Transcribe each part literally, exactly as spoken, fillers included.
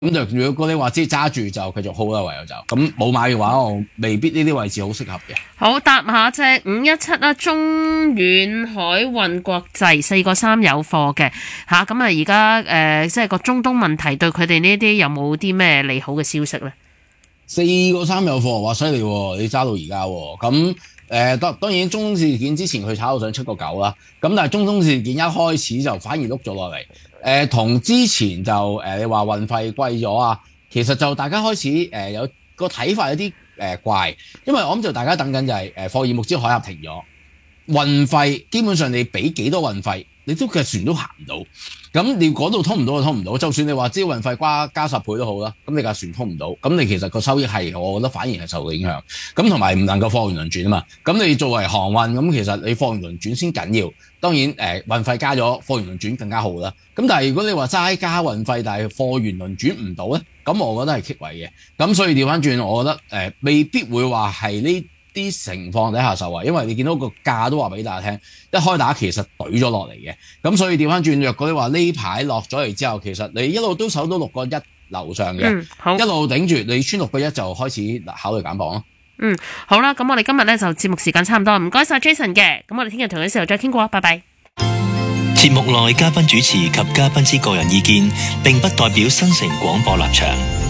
咁就如果你話即係揸住就繼續 hold 啦，唯有就咁冇買嘅話，我未必呢啲位置好適合嘅。 好，搭下隻五一七啦，中遠海運國際四個三有貨嘅吓，咁啊而家誒即係個中東問題對佢哋呢啲有冇啲咩利好嘅消息咧？ 四個三有貨，哇犀利喎！你揸到而家喎，咁誒當當然中東事件之前佢炒到上七個九啦，咁但係中東事件一開始就反而碌咗落嚟。誒同、呃、之前就誒、呃、你話運費貴咗啊，其實就大家開始誒、呃、有個睇法有啲誒、呃、怪，因為我諗就大家等緊就係誒霍爾木茲海峽停咗，運費基本上你俾幾多運費，你都嘅船都行唔到，咁你嗰度通唔到就通唔到，就算你話只要運費加加十倍都好啦，咁你架船通唔到，咁你其實個收益係我覺得反而係受到影響，咁同埋唔能夠貨源輪轉啊嘛，咁你作為航運咁其實你貨源輪轉先緊要。當然誒、呃、運費加咗，貨源輪轉更加好啦。咁但係如果你話齋加運費，但係貨源輪轉唔到咧，咁我覺得係棘位嘅。咁所以調翻轉，我覺得誒、呃、未必會話係呢啲情況底下受惠，因為你見到個價都話俾大家聽，一開打其實懟咗落嚟嘅。咁所以調翻轉，若果你話呢排落咗嚟之後，其實你一路都守到六個一樓上嘅、嗯，一路頂住你穿六個一就開始考慮減磅咯。 嗯，好啦，咁我哋今日咧就節目時間差唔多，唔該晒 Jason 嘅，咁我哋聽日同樣時候再傾過，拜拜。 節目內嘉賓主持及嘉賓之個人意見，並不代表新城廣播立場。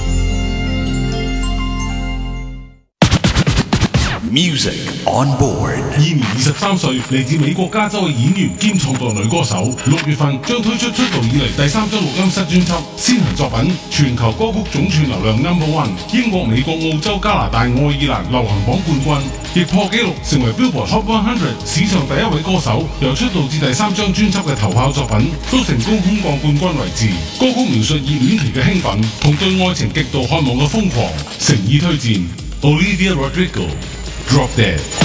Music on board。 現年二十三歲，嚟自美國加州嘅演員兼創作女歌手，六月份將推出出道以嚟第三張錄音室專輯，先行作品全球歌曲總串流量 number one， 英國、美國、澳洲、加拿大、愛爾蘭流行榜冠軍，亦破紀錄成為 Billboard Hot 一百史上第一位歌手。由出道至第三張專輯嘅頭炮作品，都成功空降冠軍位置。歌曲描述熱戀期嘅興奮同對愛情極度渴望嘅瘋狂，誠意推薦 Olivia Rodrigo。Drop Dead。